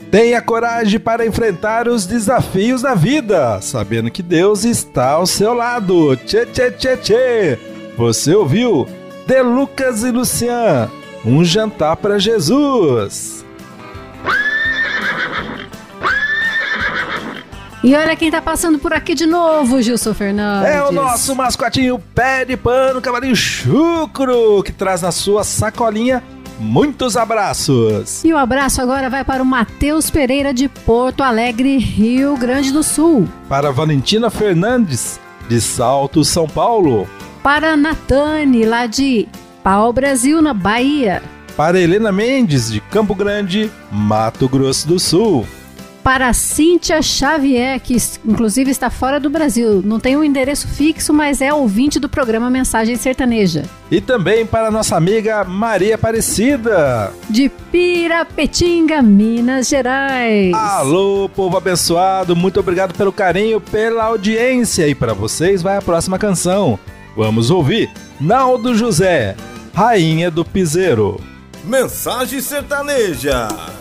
Tenha coragem para enfrentar os desafios da vida, sabendo que Deus está ao seu lado. Tchê, tchê, tchê, tchê. Você ouviu De Lucas e Lucian, um jantar para Jesus. E olha quem tá passando por aqui de novo, Gilson Fernandes. É o nosso mascotinho pé de pano, cavalinho chucro, que traz na sua sacolinha muitos abraços. E o abraço agora vai para o Matheus Pereira de Porto Alegre, Rio Grande do Sul. Para Valentina Fernandes, de Salto, São Paulo. Para Natane, lá de Pau Brasil, na Bahia. Para Helena Mendes, de Campo Grande, Mato Grosso do Sul. Para Cíntia Xavier, que inclusive está fora do Brasil. Não tem um endereço fixo, mas é ouvinte do programa Mensagem Sertaneja. E também para nossa amiga Maria Aparecida, de Pirapetinga, Minas Gerais. Alô, povo abençoado, muito obrigado pelo carinho, pela audiência. E para vocês vai a próxima canção. Vamos ouvir Naldo José, Rainha do Piseiro. Mensagem Sertaneja.